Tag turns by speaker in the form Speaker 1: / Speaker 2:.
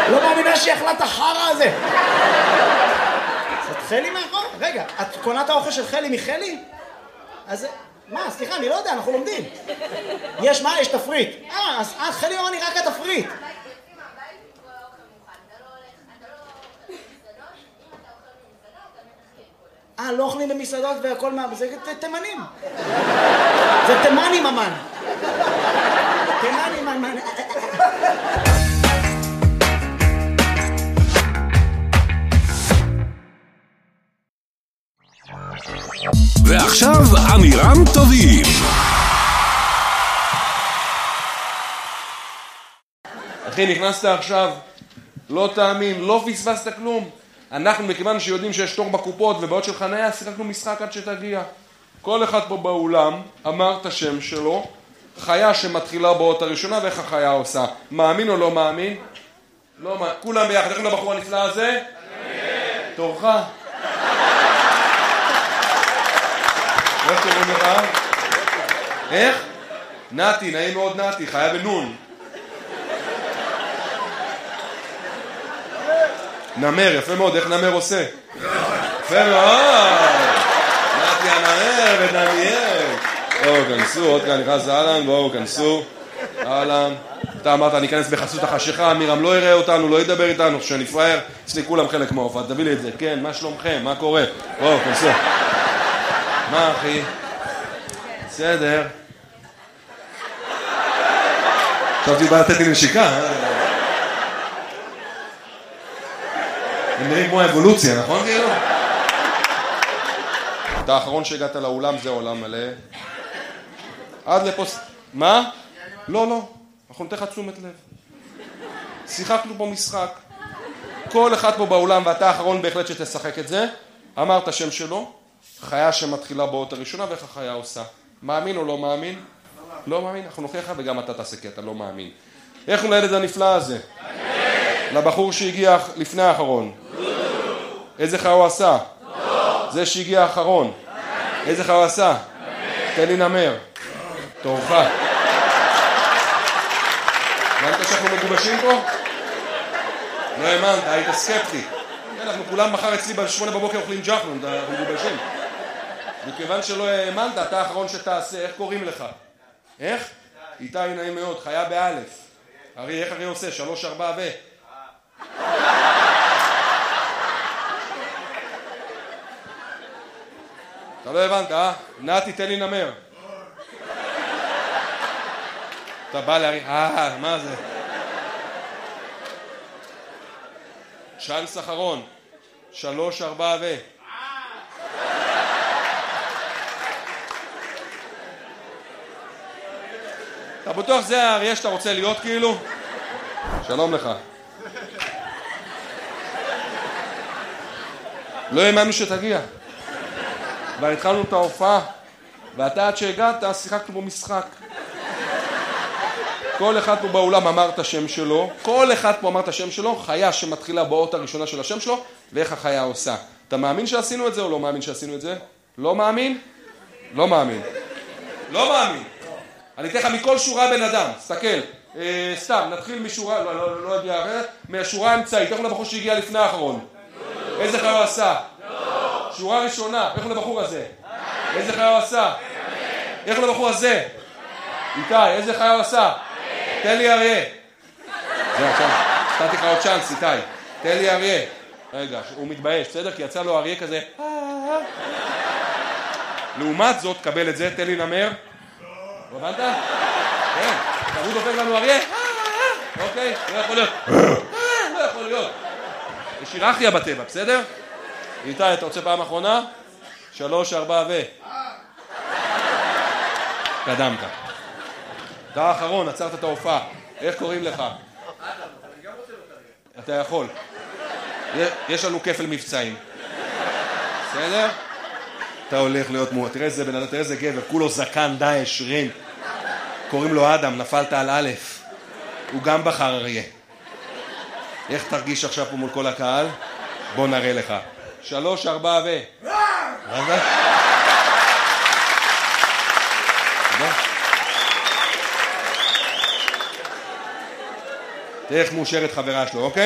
Speaker 1: לא מאמינה שאכלה את החרא הזה. זאת חלי מאחור? רגע, את קונה את האוכל של חלי מחלי? אז מה, סליחה, אני לא יודע, אנחנו לומדים. יש מה? יש תפריט. אז חלי אומר, אני רק התפריט. לא אוכלים במסעדות והכל מה... זה תימנים. זה תימנים, אמן. תימנים, אמן.
Speaker 2: ועכשיו אמירם טובים.
Speaker 3: אחי, נכנסת עכשיו, לא תאמין, לא פספסת כלום. אנחנו, מכיוון שיודעים שיש תור בקופות ובעוד של חניה, שיחקנו משחק עד שתגיע. כל אחד פה באולם אמר את השם שלו, חיה שמתחילה באות הראשונה, ואיך החיה עושה. מאמין או לא מאמין? לא מאמין. כולם ביחד, איך לבחור הנפלא הזה? תורך. איך קוראים לך? איך? נתי, נעים מאוד נתי, חיה בנון. נמר, יפה מאוד, איך נמר עושה? יפה מאוד! נתי הנמר ודניאל. בואו, כנסו, עוד כאן נכנס אהלן, בואו, כנסו. אהלן. אתה אמרת, אני אכנס בחסות החשיכה, אמירם לא יראה אותנו, לא ידבר איתנו, שאני פראייר, אצלי כולם חלק מההופעה, תביא לי את זה, כן, מה שלומכם, מה קורה? בואו, כנסו. מה אחי? בסדר. עכשיו תהיו בא לתת לי נשיקה, הם נראים כמו האבולוציה, נכון כאילו? אתה האחרון שהגעת לאולם, זה עולם מלא. עד לפוס... מה? לא. אנחנו נתן לך תשומת לב. שיחקנו פה משחק. כל אחד פה באולם, ואתה האחרון בהחלט שתשחק את זה, אמר את השם שלו, חיה שמתחילה באות הראשונה, ואיך החיה עושה. מאמין או לא מאמין? לא מאמין. אנחנו נוכיח לך וגם אתה תעשה, כי אתה לא מאמין. איך הוא לילד הנפלא הזה? לבחור שהגיע לפני האחרון. איזה חיה הוא עשה? זה שהגיע האחרון. איזה חיה הוא עשה? תן לי נמר. תורך. הבנת שאנחנו מגובשים פה? לא האמנת, היית סקפטי. אנחנו כולם מחר אצלי ב8 בבוקר אוכלים ג'חנון, אנחנו מגובשים. מכיוון שלא האמנת, אתה האחרון שתעשה, איך קוראים לך? איך? איתי נעים מאוד, חיה באלף. ארי, איך ארי עושה? 3, 4 ו... אתה לא הבנת, אה? נתי, תן לי נמר. אתה בא להרי... מה זה? צ'אנס אחרון. 3, 4 ו... אתה בטוח זה האריה שאתה רוצה להיות כאילו? שלום לך. לא האמנו שתגיע. כבר התחלנו את ההופעה, ואתה עד שהגעת שיחקנו בו משחק. כל אחד פה באולם אמר את השם שלו, כל אחד פה אמר את השם שלו, חיה שמתחילה באות הראשונה של השם שלו, ואיך החיה עושה. אתה מאמין שעשינו את זה או לא מאמין שעשינו את זה? לא מאמין? לא מאמין. לא מאמין. אני אתן לך מכל שורה בן אדם, תסתכל. סתם, נתחיל משורה, לא יודע, מהשורה האמצעית, איך הוא לבחור שהגיע לפני האחרון? איזה חיה הוא עשה? שורה ראשונה, איך הוא לבחור הזה? איזה חיה הוא עשה? איך הוא לבחור הזה? איתי, איזה חיה הוא עשה? תן לי אריה. זהו, עכשיו, נתתי לך עוד צ'אנס, איתי. תן לי אריה. רגע, הוא מתבייש, בסדר? כי יצא לו אריה כזה. לעומת זאת, קבל את זה, תן לי נמר. לא הבנת? כן, תבוא דופק לנו אריה. אוקיי, לא יכול להיות. לא יכול להיות. יש היררכיה בטבע, בסדר? איתי, אתה רוצה פעם אחרונה? 3, 4 ו... קדמת. אתה האחרון, עצרת את ההופעה. איך קוראים לך? אתה יכול. יש לנו כפל מבצעים. בסדר? אתה הולך להיות מורה. תראה איזה בן אדם, תראה איזה גבר. כולו זקן, דאעש, רין. קוראים לו אדם, נפלת על א'. הוא גם בחר אריה. איך תרגיש עכשיו פה מול כל הקהל? בוא נראה לך. 3, 4 ו... מה זה? תראה איך מאושרת חברה שלו, אוקיי?